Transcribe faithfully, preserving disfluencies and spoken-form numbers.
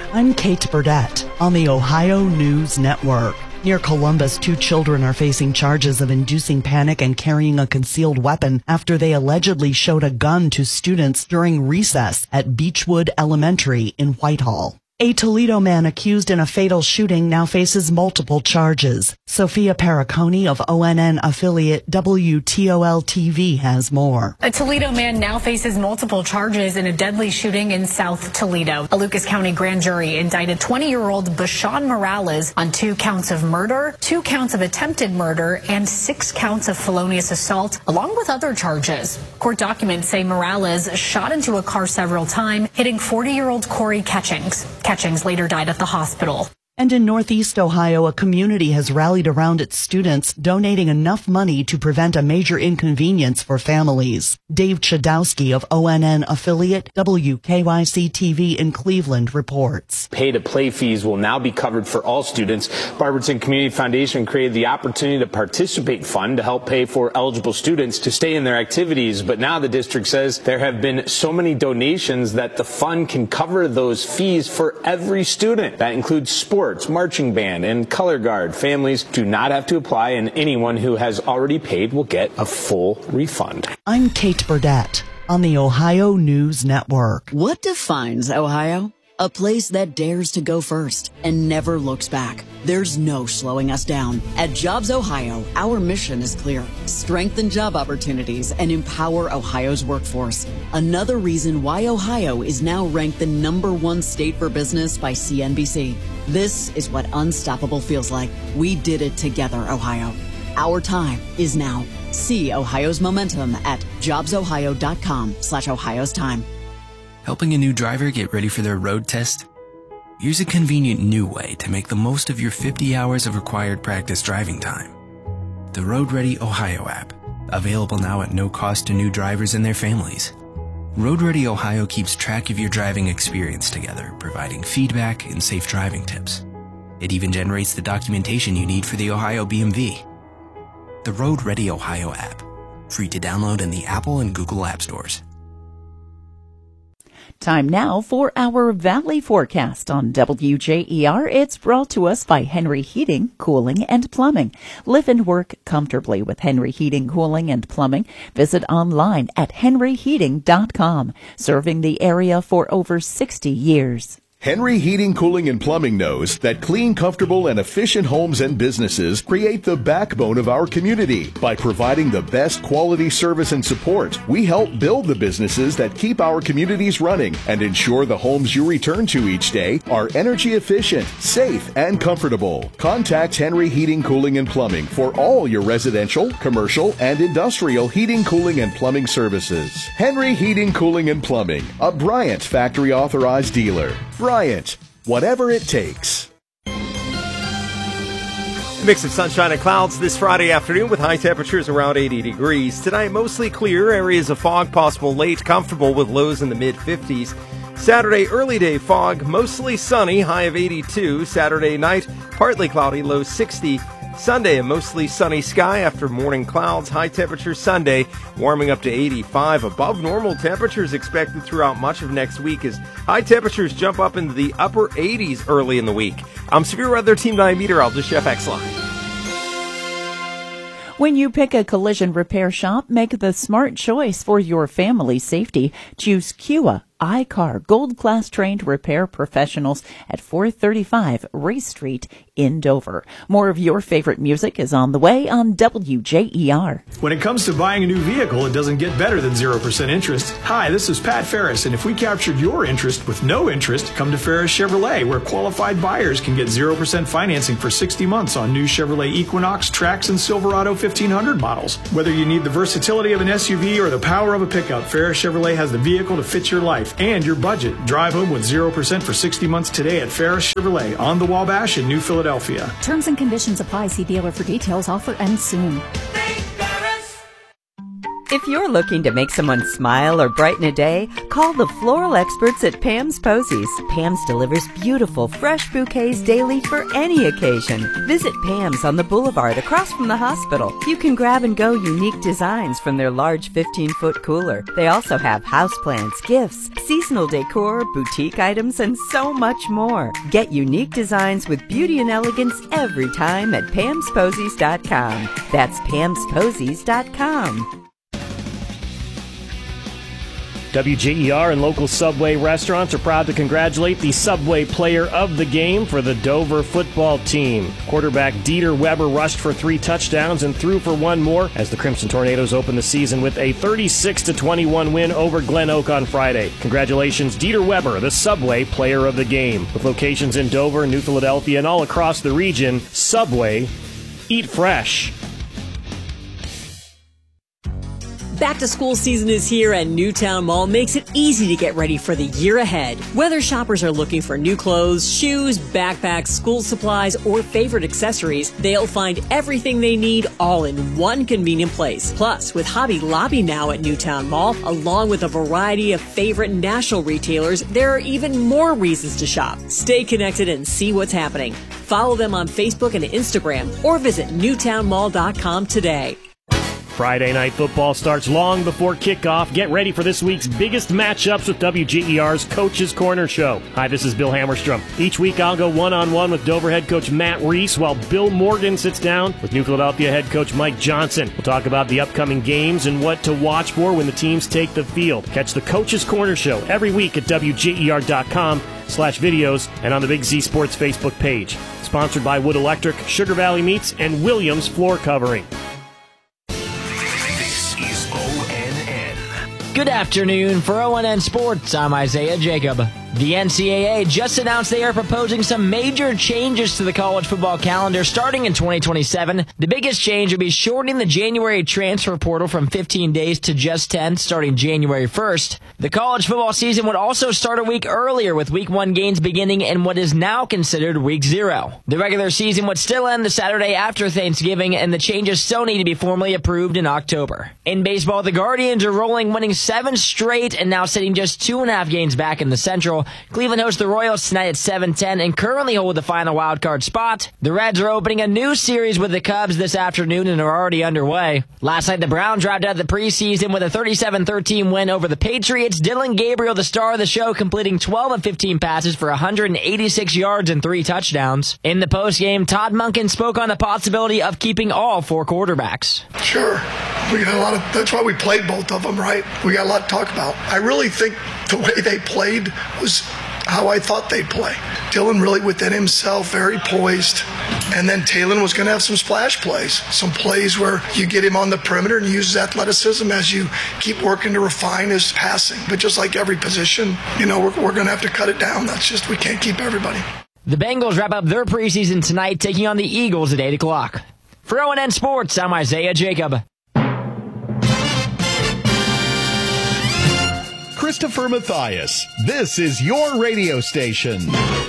I'm Kate Burdett on the Ohio News Network. Near Columbus, two children are facing charges of inducing panic and carrying a concealed weapon after they allegedly showed a gun to students during recess at Beechwood Elementary in Whitehall. A Toledo man accused in a fatal shooting now faces multiple charges. Sophia Paraconi of O N N affiliate W T O L T V has more. A Toledo man now faces multiple charges in a deadly shooting in South Toledo. A Lucas County grand jury indicted twenty-year-old Bashan Morales on two counts of murder, two counts of attempted murder, and six counts of felonious assault, along with other charges. Court documents say Morales shot into a car several times, hitting forty-year-old Corey Catchings. Catchings later died at the hospital. And in Northeast Ohio, a community has rallied around its students, donating enough money to prevent a major inconvenience for families. Dave Chudowski of O N N affiliate W K Y C T V in Cleveland reports. Pay-to-play fees will now be covered for all students. Barberton Community Foundation created the Opportunity to Participate Fund to help pay for eligible students to stay in their activities. But now the district says there have been so many donations that the fund can cover those fees for every student. That includes sports, marching band, and color guard. Families do not have to apply, and anyone who has already paid will get a full refund. I'm Kate Burdett on the Ohio News Network. What defines Ohio? A place that dares to go first and never looks back. There's no slowing us down. At Jobs Ohio, our mission is clear. Strengthen job opportunities and empower Ohio's workforce. Another reason why Ohio is now ranked the number one state for business by C N B C. This is what unstoppable feels like. We did it together, Ohio. Our time is now. See Ohio's momentum at jobsohio.com slash Ohio's time. Helping a new driver get ready for their road test? Here's a convenient new way to make the most of your fifty hours of required practice driving time. The Road Ready Ohio app, available now at no cost to new drivers and their families. Road Ready Ohio keeps track of your driving experience together, providing feedback and safe driving tips. It even generates the documentation you need for the Ohio B M V. The Road Ready Ohio app, free to download in the Apple and Google App Stores. Time now for our Valley Forecast on W J E R. It's brought to us by Henry Heating, Cooling, and Plumbing. Live and work comfortably with Henry Heating, Cooling, and Plumbing. Visit online at henry heating dot com. Serving the area for over sixty years. Henry Heating, Cooling, and Plumbing knows that clean, comfortable, and efficient homes and businesses create the backbone of our community. By providing the best quality service and support, we help build the businesses that keep our communities running and ensure the homes you return to each day are energy efficient, safe, and comfortable. Contact Henry Heating, Cooling, and Plumbing for all your residential, commercial, and industrial heating, cooling, and plumbing services. Henry Heating, Cooling, and Plumbing, a Bryant factory authorized dealer. Bryant, whatever it takes. A mix of sunshine and clouds this Friday afternoon with high temperatures around eighty degrees. Tonight, mostly clear, areas of fog possible late, comfortable with lows in the mid-fifties. Saturday, early day fog, mostly sunny, high of eighty-two. Saturday night, partly cloudy, low sixty. Sunday, a mostly sunny sky after morning clouds. High temperature Sunday, warming up to eighty-five. Above normal temperatures expected throughout much of next week as high temperatures jump up into the upper eighties early in the week. I'm Severe Weather Team nine meteorologist Jeff Exline. When you pick a collision repair shop, make the smart choice for your family's safety. Choose Q A iCar Gold Class trained repair professionals at four thirty-five Race Street in Dover. More of your favorite music is on the way on W J E R. When it comes to buying a new vehicle, it doesn't get better than zero percent interest. Hi, this is Pat Ferris, and if we captured your interest with no interest, come to Ferris Chevrolet, where qualified buyers can get zero percent financing for sixty months on new Chevrolet Equinox, Trax, and Silverado fifteen hundred models. Whether you need the versatility of an S U V or the power of a pickup, Ferris Chevrolet has the vehicle to fit your life and your budget. Drive home with zero percent for sixty months today at Ferris Chevrolet on the Wabash in New Philadelphia. Terms and conditions apply. See dealer for details. Offer ends soon. If If you're looking to make someone smile or brighten a day, call the floral experts at Pam's Posies. Pam's delivers beautiful, fresh bouquets daily for any occasion. Visit Pam's on the boulevard across from the hospital. You can grab and go unique designs from their large fifteen-foot cooler. They also have houseplants, gifts, seasonal decor, boutique items, and so much more. Get unique designs with beauty and elegance every time at pams posies dot com. That's pams posies dot com. W J E R and local Subway restaurants are proud to congratulate the Subway player of the game for the Dover football team. Quarterback Dieter Weber rushed for three touchdowns and threw for one more as the Crimson Tornadoes opened the season with a thirty-six to twenty-one win over Glen Oak on Friday. Congratulations, Dieter Weber, the Subway player of the game. With locations in Dover, New Philadelphia, and all across the region, Subway, eat fresh. Back to school season is here, and Newtown Mall makes it easy to get ready for the year ahead. Whether shoppers are looking for new clothes, shoes, backpacks, school supplies, or favorite accessories, they'll find everything they need all in one convenient place. Plus, with Hobby Lobby now at Newtown Mall, along with a variety of favorite national retailers, there are even more reasons to shop. Stay connected and see what's happening. Follow them on Facebook and Instagram, or visit newtown mall dot com today. Friday Night Football starts long before kickoff. Get ready for this week's biggest matchups with W J E R's Coach's Corner Show. Hi, this is Bill Hammerstrom. Each week I'll go one-on-one with Dover head coach Matt Reese, while Bill Morgan sits down with New Philadelphia head coach Mike Johnson. We'll talk about the upcoming games and what to watch for when the teams take the field. Catch the Coach's Corner Show every week at W J E R dot com slash videos and on the Big Z Sports Facebook page. Sponsored by Wood Electric, Sugar Valley Meats, and Williams Floor Covering. Good afternoon. For O N N Sports, I'm Isaiah Jacob. The N C double A just announced they are proposing some major changes to the college football calendar starting in twenty twenty-seven. The biggest change would be shortening the January transfer portal from fifteen days to just ten starting January first. The college football season would also start a week earlier, with week one games beginning in what is now considered week zero. The regular season would still end the Saturday after Thanksgiving, and the changes still need to be formally approved in October. In baseball, the Guardians are rolling, winning seven straight and now sitting just two and a half games back in the Central. Cleveland hosts the Royals tonight at seven ten and currently hold the final wildcard spot. The Reds are opening a new series with the Cubs this afternoon and are already underway. Last night, the Browns wrapped out the preseason with a thirty-seven thirteen win over the Patriots. Dylan Gabriel, the star of the show, completing twelve of fifteen passes for one hundred eighty-six yards and three touchdowns. In the postgame, Todd Monken spoke on the possibility of keeping all four quarterbacks. Sure. We got a lot of, that's why we played both of them, right? We got a lot to talk about. I really think the way they played was how I thought they'd play. Dylan really within himself, very poised. And then Talon was going to have some splash plays, some plays where you get him on the perimeter and use his athleticism as you keep working to refine his passing. But just like every position, you know, we're, we're going to have to cut it down. That's just, we can't keep everybody. The Bengals wrap up their preseason tonight, taking on the Eagles at eight o'clock. For O N N Sports, I'm Isaiah Jacob. Christopher Mathias, this is your radio station.